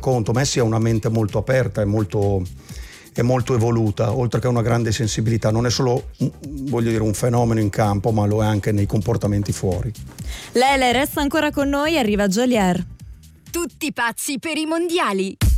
racconto. Messi ha una mente molto aperta e molto evoluta, oltre che una grande sensibilità. Non è solo, voglio dire, un fenomeno in campo, ma lo è anche nei comportamenti fuori. Lele resta ancora con noi, arriva Geolier. Tutti pazzi per i mondiali.